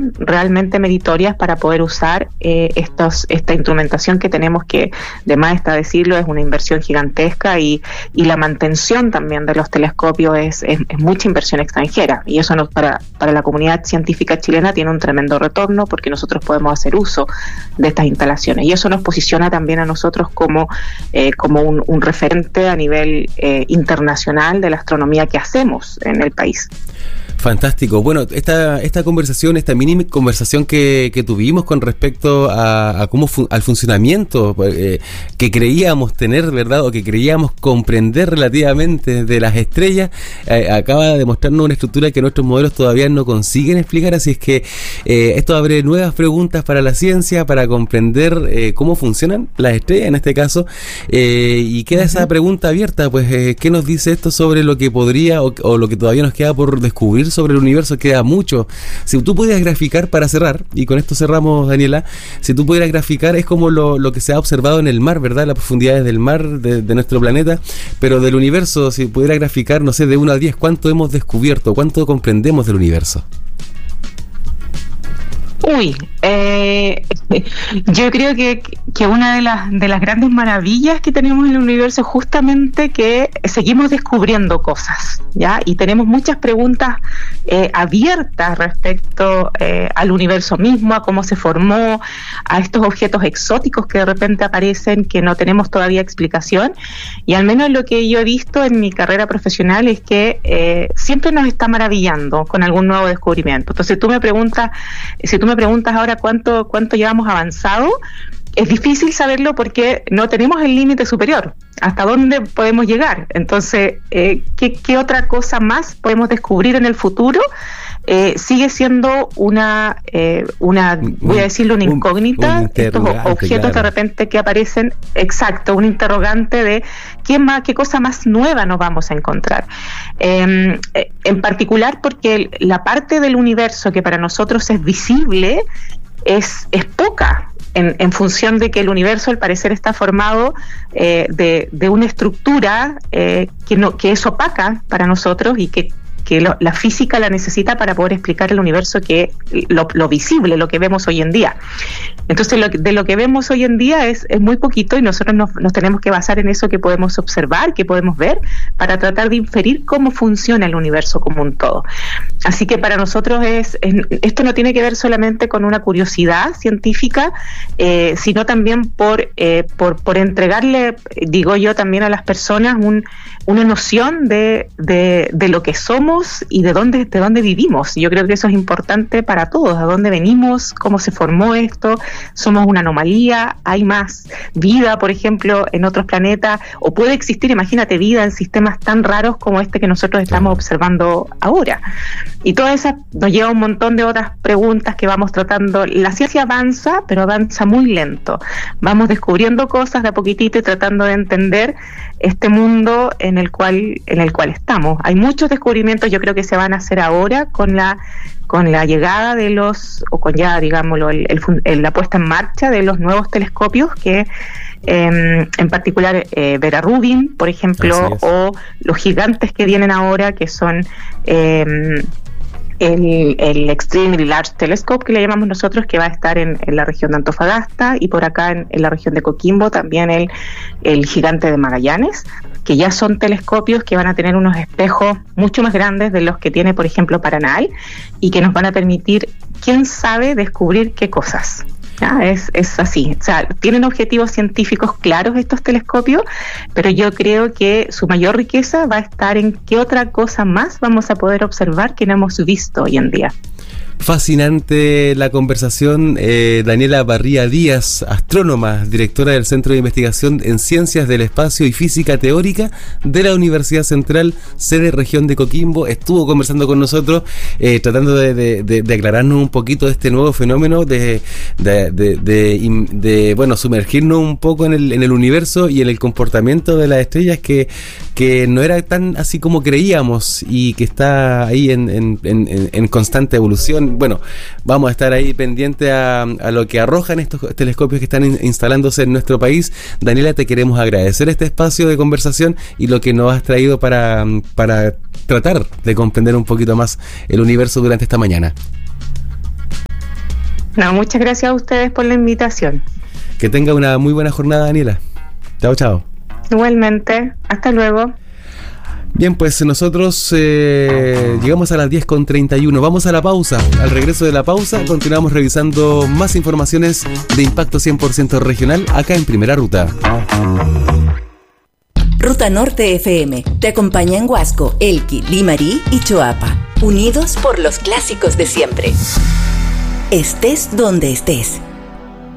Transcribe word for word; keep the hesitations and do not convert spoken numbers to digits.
son realmente meritorias para poder usar eh, estos, esta instrumentación que tenemos, que de más está decirlo, es una inversión gigantesca, y, y la mantención también de los telescopios es, es, es mucha inversión extranjera, y eso nos, para, para la comunidad científica chilena tiene un tremendo retorno, porque nosotros podemos hacer uso de estas instalaciones, y eso nos posiciona también a nosotros como, eh, como un, un referente a nivel eh, internacional de la astronomía que hacemos en el país. Fantástico. Bueno, esta esta conversación, esta mini conversación que, que tuvimos con respecto a, a cómo fu- al funcionamiento eh, que creíamos tener, ¿verdad? O que creíamos comprender relativamente de las estrellas, eh, acaba de mostrarnos una estructura que nuestros modelos todavía no consiguen explicar, así es que eh, esto abre nuevas preguntas para la ciencia, para comprender eh, cómo funcionan las estrellas en este caso, eh, y queda esa pregunta abierta, pues, eh, ¿qué nos dice esto sobre lo que podría o, o lo que todavía nos queda por descubrir sobre el universo? Queda mucho. Si tú pudieras graficar, para cerrar, y con esto cerramos, Daniela, si tú pudieras graficar, es como lo, lo que se ha observado en el mar, ¿verdad? Las profundidades del mar, de, de nuestro planeta, pero del universo, si pudieras graficar, no sé, de uno a diez, ¿cuánto hemos descubierto? ¿Cuánto comprendemos del universo? Uy, eh, yo creo que, que una de las, de las grandes maravillas que tenemos en el universo es justamente que seguimos descubriendo cosas, ¿ya? Y tenemos muchas preguntas eh, abiertas respecto eh, al universo mismo, a cómo se formó, a estos objetos exóticos que de repente aparecen, que no tenemos todavía explicación, y al menos lo que yo he visto en mi carrera profesional es que eh, siempre nos está maravillando con algún nuevo descubrimiento. Entonces tú me preguntas, si tú me preguntas ahora cuánto, cuánto llevamos avanzado, es difícil saberlo porque no tenemos el límite superior, hasta dónde podemos llegar. Entonces, eh, ¿qué, qué otra cosa más podemos descubrir en el futuro? Eh, sigue siendo una, eh, una, voy a decirlo, una incógnita, un estos objetos, claro, de repente que aparecen, exacto, un interrogante de qué más, qué cosa más nueva nos vamos a encontrar. Eh, en particular porque la parte del universo que para nosotros es visible es, es poca. En, en función de que el universo, al parecer, está formado eh, de, de una estructura eh, que, no, que es opaca para nosotros y que que lo, la física la necesita para poder explicar el universo, que lo, lo visible, lo que vemos hoy en día. Entonces, lo, de lo que vemos hoy en día es, es muy poquito, y nosotros nos, nos tenemos que basar en eso que podemos observar, que podemos ver, para tratar de inferir cómo funciona el universo como un todo. Así que para nosotros es, es esto no tiene que ver solamente con una curiosidad científica, eh, sino también por, eh, por, por entregarle, digo yo, también a las personas un, una noción de, de, de lo que somos y de dónde, de dónde vivimos. Yo creo que eso es importante para todos, de dónde venimos, cómo se formó esto. Somos una anomalía, hay más vida, por ejemplo, en otros planetas, o puede existir, imagínate, vida en sistemas tan raros como este que nosotros estamos observando ahora. Y todo eso nos lleva a un montón de otras preguntas que vamos tratando. La ciencia avanza, pero avanza muy lento. Vamos descubriendo cosas de a poquitito y tratando de entender este mundo en el cual en el cual estamos. Hay muchos descubrimientos, yo creo, que se van a hacer ahora con la con la llegada de los, o con ya, digámoslo, el, el, el, la puesta en marcha de los nuevos telescopios, que eh, en particular eh, Vera Rubin, por ejemplo, o los gigantes que vienen ahora, que son eh, el, el Extremely Large Telescope, que le llamamos nosotros, que va a estar en, en la región de Antofagasta, y por acá en, en la región de Coquimbo también el, el gigante de Magallanes, que ya son telescopios que van a tener unos espejos mucho más grandes de los que tiene, por ejemplo, Paranal, y que nos van a permitir, quién sabe, descubrir qué cosas. ¿Ya? Es, es así, o sea, tienen objetivos científicos claros estos telescopios, pero yo creo que su mayor riqueza va a estar en qué otra cosa más vamos a poder observar que no hemos visto hoy en día. Fascinante la conversación. eh, Daniela Barría Díaz, astrónoma, directora del Centro de Investigación en Ciencias del Espacio y Física Teórica de la Universidad Central, sede región de Coquimbo, estuvo conversando con nosotros, eh, tratando de, de, de, de aclararnos un poquito de este nuevo fenómeno, de, de, de, de, de bueno, sumergirnos un poco en el, en el universo y en el comportamiento de las estrellas, que, que no era tan así como creíamos y que está ahí en, en, en, en constante evolución. Bueno, vamos a estar ahí pendiente a, a lo que arrojan estos telescopios que están in, instalándose en nuestro país. Daniela, te queremos agradecer este espacio de conversación y lo que nos has traído para, para tratar de comprender un poquito más el universo durante esta mañana. No, muchas gracias a ustedes por la invitación. Que tenga una muy buena jornada, Daniela. Chao, chao. Igualmente, hasta luego. Bien, pues nosotros eh, llegamos a las diez con treinta y uno. Vamos a la pausa. Al regreso de la pausa continuamos revisando más informaciones de impacto cien por ciento regional acá en Primera Ruta. Ruta Norte F M te acompaña en Huasco, Elqui, Limarí y Choapa. Unidos por los clásicos de siempre. Estés donde estés.